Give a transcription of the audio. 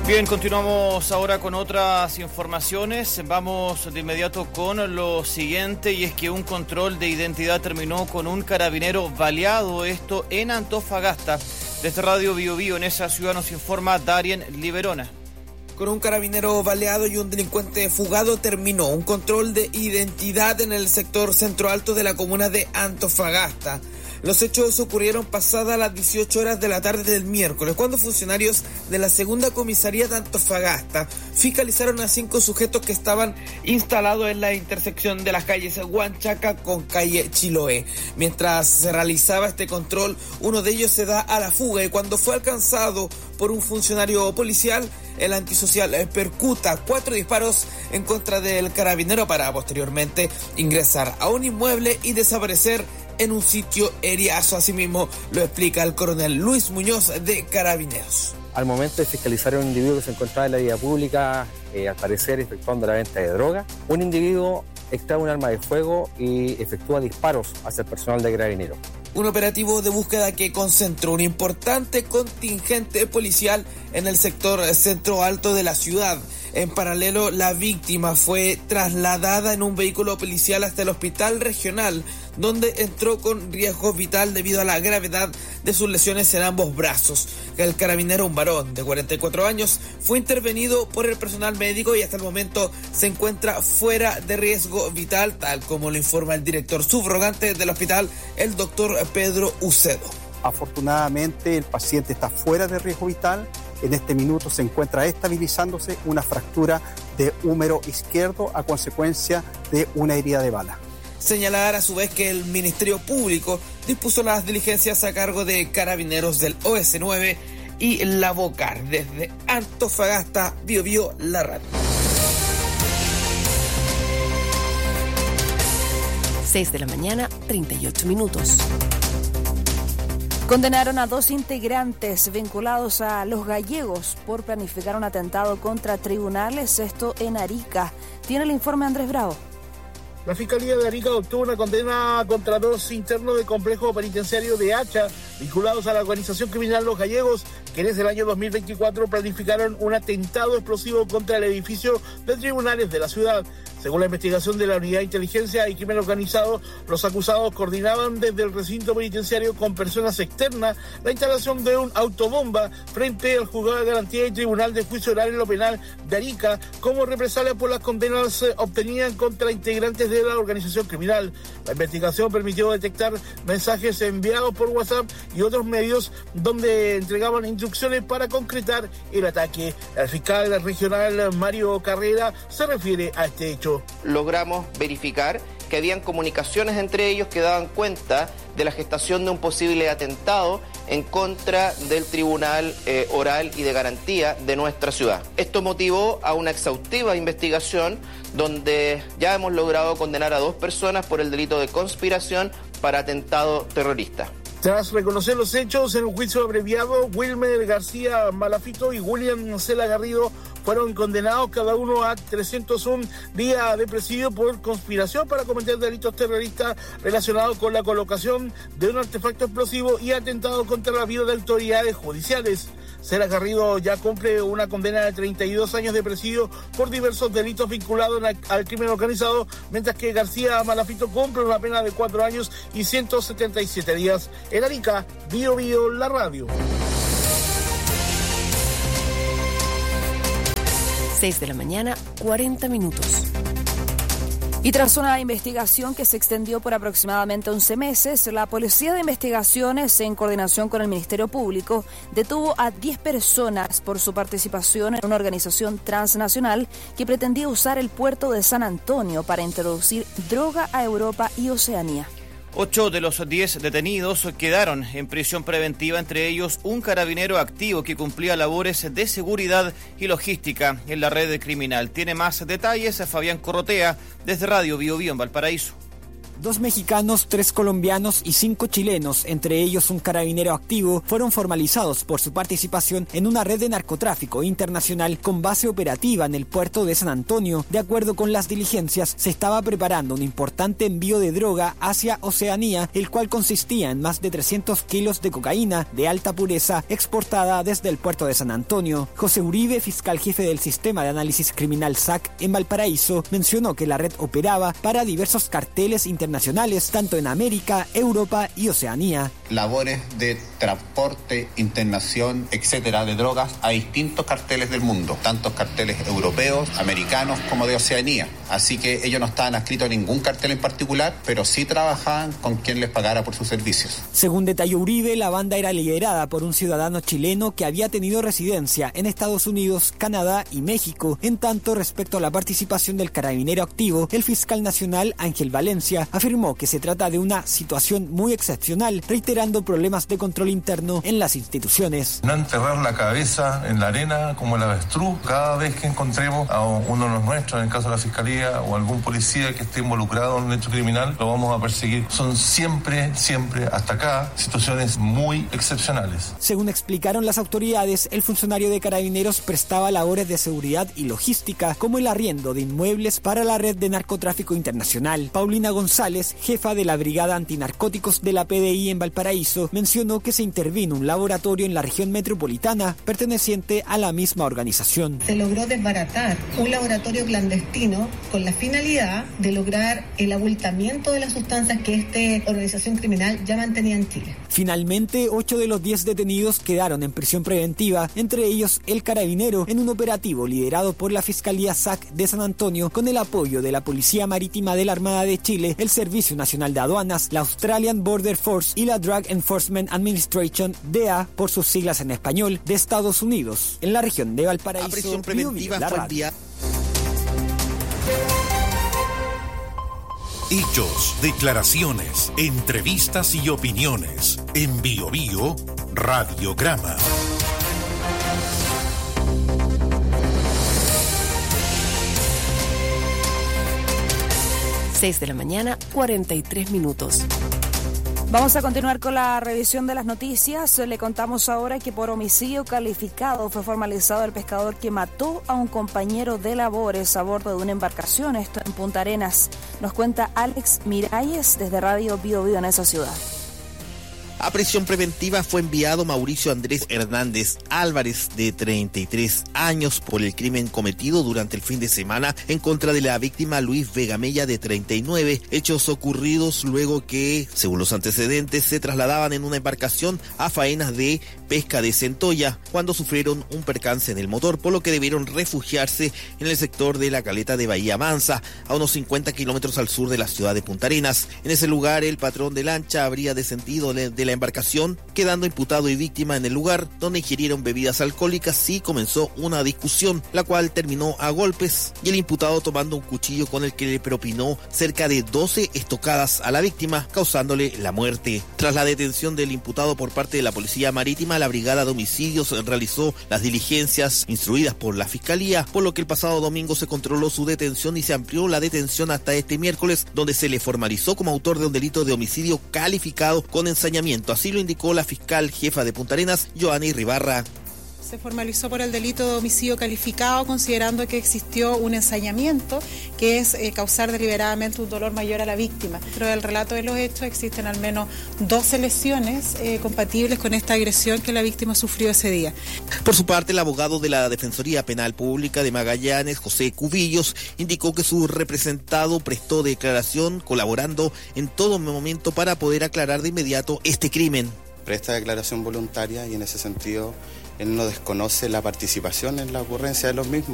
Bien, continuamos ahora con otras informaciones. Vamos de inmediato con lo siguiente, y es que un control de identidad terminó con un carabinero baleado, esto en Antofagasta. Desde Radio Bio Bio en esa ciudad nos informa Darien Liberona. Con un carabinero baleado y un delincuente fugado terminó un control de identidad en el sector centro alto de la comuna de Antofagasta. Los hechos ocurrieron pasadas las 18 horas de la tarde del miércoles, cuando funcionarios de la segunda comisaría de Antofagasta fiscalizaron a 5 sujetos que estaban instalados en la intersección de las calles Huanchaca con calle Chiloé. Mientras se realizaba este control, uno de ellos se da a la fuga y cuando fue alcanzado por un funcionario policial, el antisocial percuta 4 disparos en contra del carabinero para posteriormente ingresar a un inmueble y desaparecer en un sitio eriazo. Asimismo lo explica el coronel Luis Muñoz de Carabineros. Al momento de fiscalizar a un individuo que se encontraba en la vía pública, al parecer efectuando la venta de droga, un individuo extrae un arma de fuego y efectúa disparos hacia el personal de Carabineros. Un operativo de búsqueda que concentró un importante contingente policial en el sector centro alto de la ciudad. En paralelo, la víctima fue trasladada en un vehículo policial hasta el hospital regional, donde entró con riesgo vital debido a la gravedad de sus lesiones en ambos brazos. El carabinero, un varón de 44 años, fue intervenido por el personal médico y hasta el momento se encuentra fuera de riesgo vital, tal como lo informa el director subrogante del hospital, el doctor Pedro Ucedo. Afortunadamente, el paciente está fuera de riesgo vital. En este minuto se encuentra estabilizándose una fractura de húmero izquierdo a consecuencia de una herida de bala. Señalar a su vez que el Ministerio Público dispuso las diligencias a cargo de Carabineros del OS9 y la Bocar. Desde Antofagasta, Bio Bio, la radio. 6 de la mañana, 38 minutos. Condenaron a 2 integrantes vinculados a los gallegos por planificar un atentado contra tribunales, esto en Arica. Tiene el informe Andrés Bravo. La Fiscalía de Arica obtuvo una condena contra 2 internos del complejo penitenciario de Hacha, vinculados a la organización criminal Los Gallegos, quienes el año 2024 planificaron un atentado explosivo contra el edificio de tribunales de la ciudad. Según la investigación de la Unidad de Inteligencia y Crimen Organizado, los acusados coordinaban desde el recinto penitenciario con personas externas la instalación de un autobomba frente al Juzgado de Garantía y Tribunal de Juicio Oral en lo Penal de Arica, como represalia por las condenas obtenidas contra integrantes de la organización criminal. La investigación permitió detectar mensajes enviados por WhatsApp y otros medios donde entregaban instrucciones para concretar el ataque. El fiscal regional Mario Carrera se refiere a este hecho. Logramos verificar que habían comunicaciones entre ellos que daban cuenta de la gestación de un posible atentado en contra del Tribunal Oral y de Garantía de nuestra ciudad. Esto motivó a una exhaustiva investigación donde ya hemos logrado condenar a 2 personas por el delito de conspiración para atentado terrorista. Tras reconocer los hechos en un juicio abreviado, Wilmer García Malafito y William Cela Garrido fueron condenados cada uno a 301 días de presidio por conspiración para cometer delitos terroristas relacionados con la colocación de un artefacto explosivo y atentado contra la vida de autoridades judiciales. Cela Garrido ya cumple una condena de 32 años de presidio por diversos delitos vinculados al crimen organizado, mientras que García Malafito cumple una pena de 4 años y 177 días. En Arica, Bio Bio, la radio. 6 de la mañana, 40 minutos. Y tras una investigación que se extendió por aproximadamente 11 meses, la Policía de Investigaciones, en coordinación con el Ministerio Público, detuvo a 10 personas por su participación en una organización transnacional que pretendía usar el puerto de San Antonio para introducir droga a Europa y Oceanía. 8 de los 10 detenidos quedaron en prisión preventiva, entre ellos un carabinero activo que cumplía labores de seguridad y logística en la red criminal. Tiene más detalles Fabián Corrotea desde Radio Bio Bio en Valparaíso. 2 mexicanos, 3 colombianos y 5 chilenos, entre ellos un carabinero activo, fueron formalizados por su participación en una red de narcotráfico internacional con base operativa en el puerto de San Antonio. De acuerdo con las diligencias, se estaba preparando un importante envío de droga hacia Oceanía, el cual consistía en más de 300 kilos de cocaína de alta pureza exportada desde el puerto de San Antonio. José Uribe, fiscal jefe del Sistema de Análisis Criminal SAC en Valparaíso, mencionó que la red operaba para diversos carteles internacionales, tanto en América, Europa y Oceanía. Labores de transporte, internación, etcétera, de drogas a distintos carteles del mundo, tanto carteles europeos, americanos como de Oceanía. Así que ellos no estaban adscritos a ningún cartel en particular, pero sí trabajaban con quien les pagara por sus servicios. Según detalló Uribe, la banda era liderada por un ciudadano chileno que había tenido residencia en Estados Unidos, Canadá y México. En tanto, respecto a la participación del carabinero activo, el fiscal nacional Ángel Valencia afirmó que se trata de una situación muy excepcional, reiterando problemas de control interno en las instituciones. No enterrar la cabeza en la arena como el avestruz. Cada vez que encontremos a uno de los nuestros, en el caso de la Fiscalía, o algún policía que esté involucrado en un hecho criminal, lo vamos a perseguir. Son siempre, hasta acá, situaciones muy excepcionales. Según explicaron las autoridades, el funcionario de Carabineros prestaba labores de seguridad y logística, como el arriendo de inmuebles para la red de narcotráfico internacional. Paulina González, jefa de la Brigada Antinarcóticos de la PDI en Valparaíso, mencionó que se intervino un laboratorio en la región metropolitana perteneciente a la misma organización. Se logró desbaratar un laboratorio clandestino con la finalidad de lograr el abultamiento de las sustancias que esta organización criminal ya mantenía en Chile. Finalmente, 8 de los 10 detenidos quedaron en prisión preventiva, entre ellos el carabinero, en un operativo liderado por la Fiscalía SAC de San Antonio con el apoyo de la Policía Marítima de la Armada de Chile, el Servicio Nacional de Aduanas, la Australian Border Force y la Drug Enforcement Administration, DEA, por sus siglas en español, de Estados Unidos. En la región de Valparaíso, a prisión preventiva fue enviada. Hechos, declaraciones, entrevistas y opiniones. En Bio Bio, Radiograma. Seis de la mañana, 43 minutos. Vamos a continuar con la revisión de las noticias. Le contamos ahora que por homicidio calificado fue formalizado el pescador que mató a un compañero de labores a bordo de una embarcación, esto en Punta Arenas. Nos cuenta Alex Miralles desde Radio Bio Bio en esa ciudad. A prisión preventiva fue enviado Mauricio Andrés Hernández Álvarez, de 33 años, por el crimen cometido durante el fin de semana en contra de la víctima Luis Vega Mella, de 39, hechos ocurridos luego que, según los antecedentes, se trasladaban en una embarcación a faenas de pesca de centolla, cuando sufrieron un percance en el motor, por lo que debieron refugiarse en el sector de la caleta de Bahía Mansa, a unos 50 kilómetros al sur de la ciudad de Punta Arenas. En ese lugar, el patrón de lancha habría descendido de la embarcación, quedando imputado y víctima en el lugar, donde ingirieron bebidas alcohólicas y comenzó una discusión, la cual terminó a golpes, y el imputado tomando un cuchillo con el que le propinó cerca de 12 estocadas a la víctima, causándole la muerte. Tras la detención del imputado por parte de la Policía Marítima, la Brigada de Homicidios realizó las diligencias instruidas por la Fiscalía, por lo que el pasado domingo se controló su detención y se amplió la detención hasta este miércoles, donde se le formalizó como autor de un delito de homicidio calificado con ensañamiento. Así lo indicó la fiscal jefa de Punta Arenas, Joanny Ribarra. Se formalizó por el delito de homicidio calificado, considerando que existió un ensañamiento, que es causar deliberadamente un dolor mayor a la víctima. Dentro del relato de los hechos existen al menos 12 lesiones compatibles con esta agresión que la víctima sufrió ese día. Por su parte, el abogado de la Defensoría Penal Pública de Magallanes, José Cubillos, indicó que su representado prestó declaración colaborando en todo momento para poder aclarar de inmediato este crimen. Presta declaración voluntaria y en ese sentido él no desconoce la participación en la ocurrencia de los mismos.